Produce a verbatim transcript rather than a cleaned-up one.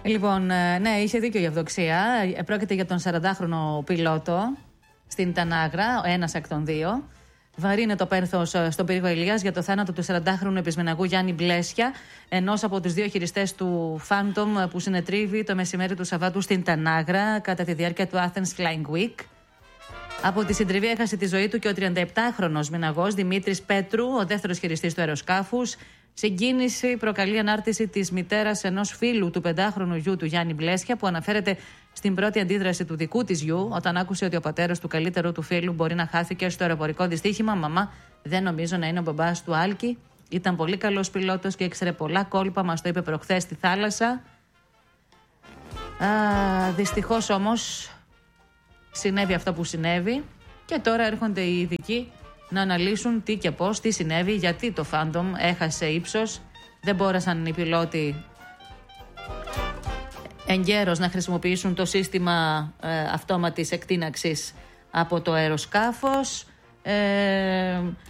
Λοιπόν, ναι, είχε δίκιο η Ευδοξία. Πρόκειται για τον σαραντάχρονο πιλότο στην Τανάγρα, ένας εκ των δύο. Βαρύνε το πένθος στον πύργο Ηλίας για το θάνατο του σαραντάχρονου επισμεναγού Γιάννη Μπλέσια, ενός από τους δύο χειριστές του Phantom που συνετρίβει το μεσημέρι του Σαββάτου στην Τανάγρα κατά τη διάρκεια του Athens Flying Week. Από τη συντριβή έχασε τη ζωή του και ο τριανταεπτάχρονος μηναγός Δημήτρης Πέτρου, ο δεύτερος χειριστής του αεροσκάφους. Συγκίνηση προκαλεί ανάρτηση της μητέρας ενός φίλου του πεντάχρονου γιου του Γιάννη Μπλέσια, που αναφέρεται στην πρώτη αντίδραση του δικού της γιου όταν άκουσε ότι ο πατέρας του καλύτερου του φίλου μπορεί να χάθηκε στο αεροπορικό δυστύχημα. Μαμά, δεν νομίζω να είναι ο μπαμπάς του Άλκη. Ήταν πολύ καλός πιλότος και ήξερε πολλά κόλπα, μας το είπε προχθές στη θάλασσα. Α, δυστυχώς όμως συνέβη αυτό που συνέβη και τώρα έρχονται οι ειδικοί να αναλύσουν τι και πώς, τι συνέβη, γιατί το Phantom έχασε ύψος, δεν μπόρεσαν οι πιλότοι εγκαίρως να χρησιμοποιήσουν το σύστημα ε, αυτόματης εκτείναξης από το αεροσκάφος. Ε,